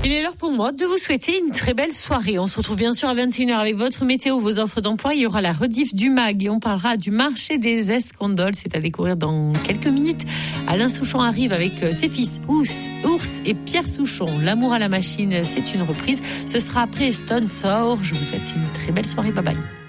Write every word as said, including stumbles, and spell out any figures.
Il est l'heure pour moi de vous souhaiter une très belle soirée. On se retrouve bien sûr à vingt et une heures avec votre météo, vos offres d'emploi. Il y aura la rediff du mag et on parlera du marché des escandoles. C'est à découvrir dans quelques minutes. Alain Souchon arrive avec ses fils Ours, Ours et Pierre Souchon. L'amour à la machine, c'est une reprise. Ce sera après Stone Sour. Je vous souhaite une très belle soirée. Bye bye.